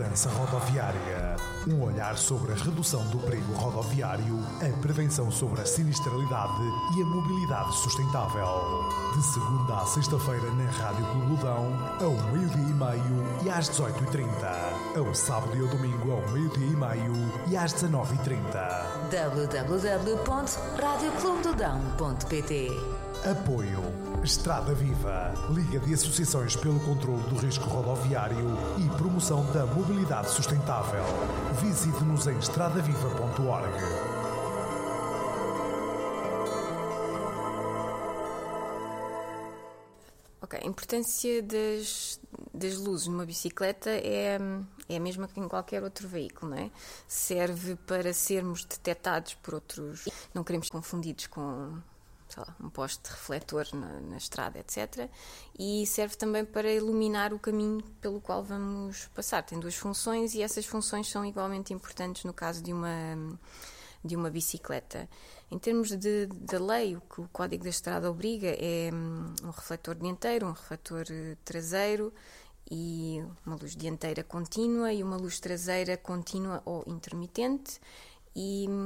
segurança rodoviária. Um olhar sobre a redução do perigo rodoviário, a prevenção sobre a sinistralidade e a mobilidade sustentável. De segunda à sexta-feira na Rádio Clubedão, ao 12:30 e às 18:30. Ao sábado e ao domingo ao 12:30 e às 19:30. www.radioclubedodão.pt. Apoio Estrada Viva, Liga de Associações pelo Controlo do Risco Rodoviário e Promoção da Mobilidade Sustentável. Visite-nos em estradaviva.org. Ok, a importância das luzes numa bicicleta é a mesma que em qualquer outro veículo, não é? Serve para sermos detectados por outros, não queremos ser confundidos com, sei lá, um poste de refletor na estrada, etc. E serve também para iluminar o caminho pelo qual vamos passar. Tem duas funções e essas funções são igualmente importantes no caso de uma bicicleta. Em termos da lei, o que o Código da Estrada obriga é um refletor dianteiro, um refletor traseiro e uma luz dianteira contínua e uma luz traseira contínua ou intermitente. E